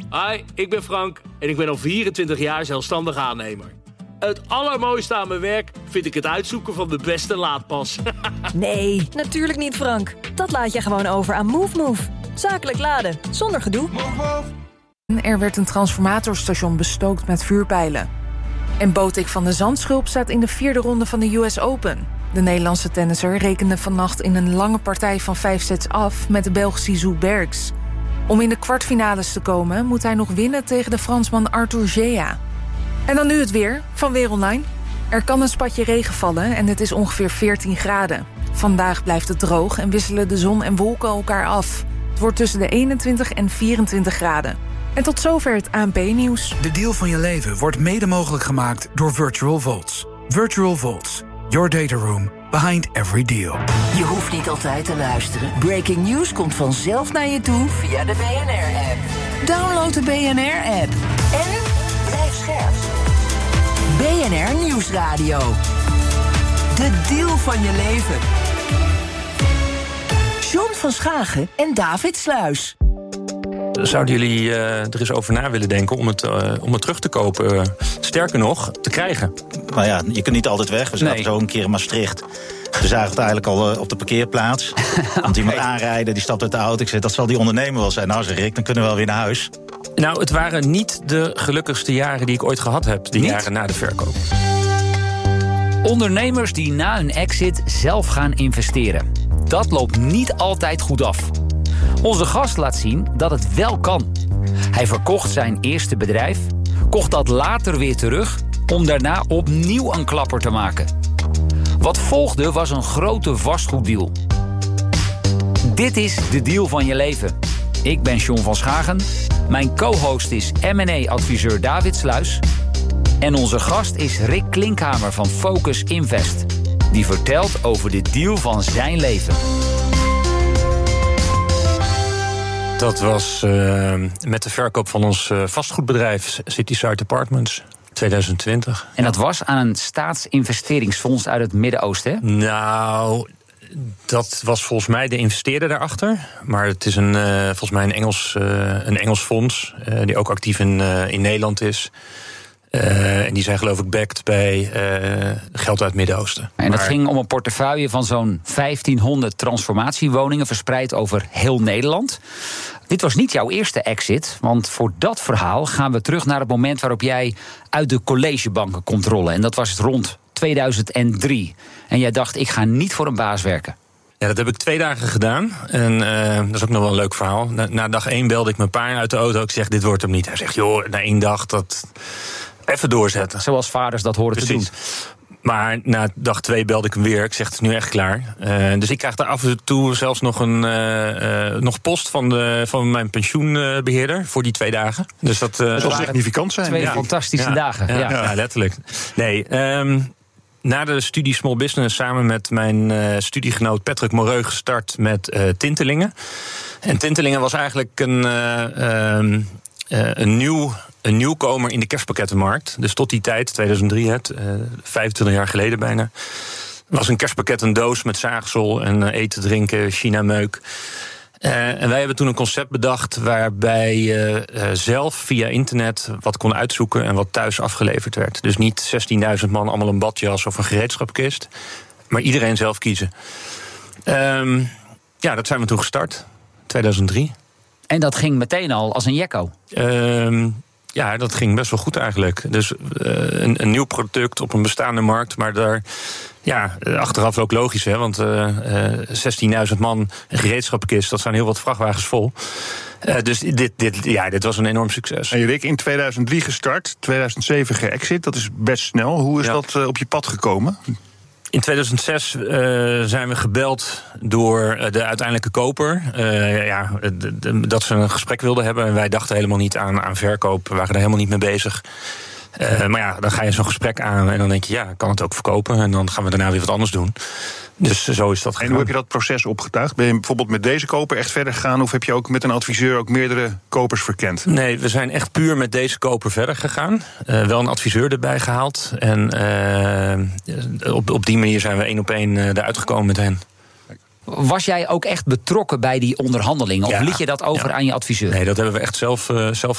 Hi, ik ben Frank en ik ben al 24 jaar zelfstandig aannemer. Het allermooiste aan mijn werk vind ik het uitzoeken van de beste laadpas. Nee, natuurlijk niet, Frank. Dat laat je gewoon over aan MoveMove. Zakelijk laden, zonder gedoe. Er werd een transformatorstation bestookt met vuurpijlen. En Botik van de Zandschulp staat in de 4e ronde van de US Open. De Nederlandse tennisser rekende vannacht in een lange partij van 5 sets af met de Belgische Zoe Bergs. Om in de kwartfinales te komen moet hij nog winnen tegen de Fransman Arthur Gea. En dan nu het weer van Weer Online. Er kan een spatje regen vallen en het is ongeveer 14 graden. Vandaag blijft het droog en wisselen de zon en wolken elkaar af. Het wordt tussen de 21 en 24 graden. En tot zover het ANP-nieuws. De deal van je leven wordt mede mogelijk gemaakt door Virtual Vaults. Virtual Vaults. Your data room behind every deal. Je hoeft niet altijd te luisteren. Breaking news komt vanzelf naar je toe via de BNR-app. Download de BNR-app. En blijf scherp. BNR Nieuwsradio. De deal van je leven. John van Schagen en David Sluis. Zouden jullie er eens over na willen denken om het terug te kopen? Sterker nog, te krijgen. Nou ja, je kunt niet altijd weg. We zaten zo een keer in Maastricht. We zagen het eigenlijk al op de parkeerplaats. Komt iemand aanrijden, die stapt uit de auto. Ik zeg, dat zal die ondernemer wel zijn. Nou, zeg ik, dan kunnen we wel weer naar huis. Nou, het waren niet de gelukkigste jaren die ik ooit gehad heb. Die jaren na de verkoop. Ondernemers die na hun exit zelf gaan investeren. Dat loopt niet altijd goed af. Onze gast laat zien dat het wel kan. Hij verkocht zijn eerste bedrijf, kocht dat later weer terug om daarna opnieuw een klapper te maken. Wat volgde was een grote vastgoeddeal. Dit is de deal van je leven. Ik ben John van Schagen. Mijn co-host is M&A-adviseur David Sluis. En onze gast is Rick Klinkhamer van Focus Invest. Die vertelt over de deal van zijn leven. Dat was met de verkoop van ons vastgoedbedrijf Cityside Apartments 2020. En dat was aan een staatsinvesteringsfonds uit het Midden-Oosten, hè? Nou, dat was volgens mij de investeerder daarachter. Maar het is volgens mij een Engels fonds die ook actief in Nederland is. En die zijn geloof ik backed bij geld uit het Midden-Oosten. En dat ging om een portefeuille van zo'n 1500 transformatiewoningen verspreid over heel Nederland. Dit was niet jouw eerste exit, want voor dat verhaal gaan we terug naar het moment waarop jij uit de collegebanken komt rollen. En dat was rond 2003. En jij dacht, ik ga niet voor een baas werken. Ja, dat heb ik 2 dagen gedaan. En dat is ook nog wel een leuk verhaal. Na dag 1 belde ik mijn pa uit de auto. Ik zeg, dit wordt hem niet. Hij zegt, joh, na 1 dag dat even doorzetten. Zoals vaders dat horen te doen. Maar na dag 2 belde ik hem weer. Ik zeg, het is nu echt klaar. Dus ik krijg daar af en toe zelfs nog nog post van mijn pensioenbeheerder voor die 2 dagen. Dus dat zal significant zijn. 2 fantastische dagen. Ja, letterlijk. Nee, na de studie Small Business samen met mijn studiegenoot Patrick Moreu gestart met Tintelingen. En Tintelingen was eigenlijk een nieuwkomer in de kerstpakkettenmarkt. Dus tot die tijd, 2003, 25 jaar geleden bijna, was een kerstpakket een doos met zaagsel en eten, drinken, China-meuk. En wij hebben toen een concept bedacht waarbij je zelf via internet wat kon uitzoeken en wat thuis afgeleverd werd. Dus niet 16.000 man allemaal een badjas of een gereedschapkist, maar iedereen zelf kiezen. Dat zijn we toen gestart, 2003. En dat ging meteen al als een jekko. Ja, dat ging best wel goed eigenlijk. Dus een nieuw product op een bestaande markt, maar daar, ja, achteraf ook logisch, hè, want 16.000 man, een gereedschapkist, dat zijn heel wat vrachtwagens vol. Dus dit was een enorm succes. En Rick, in 2003 gestart, 2007 geëxit, dat is best snel. Hoe is dat op je pad gekomen? In 2006 zijn we gebeld door de uiteindelijke koper. Dat ze een gesprek wilden hebben. En wij dachten helemaal niet aan verkoop. We waren er helemaal niet mee bezig. Maar ja, dan ga je zo'n gesprek aan en dan denk je, ja, kan het ook verkopen. En dan gaan we daarna weer wat anders doen. Dus zo is dat gegaan. En hoe heb je dat proces opgetuigd? Ben je bijvoorbeeld met deze koper echt verder gegaan, of heb je ook met een adviseur ook meerdere kopers verkend? Nee, we zijn echt puur met deze koper verder gegaan. Wel een adviseur erbij gehaald. En op die manier zijn we 1 op 1 eruit gekomen met hen. Was jij ook echt betrokken bij die onderhandelingen? Of liet je dat over aan je adviseur? Nee, dat hebben we echt zelf